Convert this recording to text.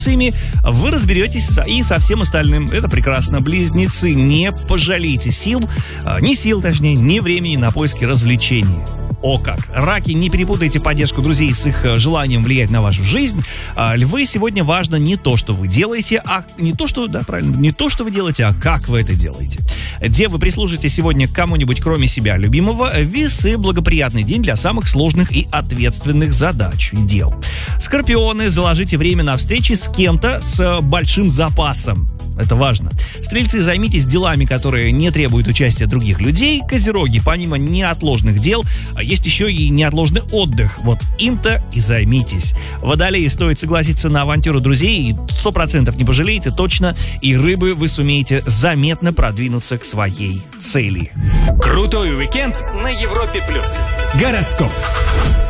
вы разберетесь и со всем остальным. Это прекрасно. Близнецы, не пожалейте сил, ни времени на поиски развлечений. О как! Раки, не перепутайте поддержку друзей с их желанием влиять на вашу жизнь. Львы, сегодня важно не то, что вы делаете, не то, что вы делаете, а как вы это делаете. Девы, прислушайте сегодня к кому-нибудь, кроме себя любимого. Весы, благоприятный день для самых сложных и ответственных задач и дел. Скорпионы, заложите время на встречи с кем-то с большим запасом. Это важно. Стрельцы, займитесь делами, которые не требуют участия других людей. Козероги, помимо неотложных дел, есть еще и неотложный отдых. Вот им-то и займитесь. Водолеи, стоит согласиться на авантюру друзей, и 100% не пожалеете точно. И рыбы, вы сумеете заметно продвинуться к своей цели. Крутой уикенд на Европе+. Гороскоп.